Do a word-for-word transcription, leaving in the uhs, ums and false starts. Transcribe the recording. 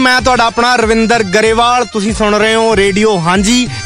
ਮੈਂ ਤੁਹਾਡਾ ਆਪਣਾ ਰਵਿੰਦਰ ਗਰੇਵਾਲ, ਤੁਸੀਂ ਸੁਣ ਰਹੇ ਹੋ ਰੇਡੀਓ ਹਾਂਜੀ।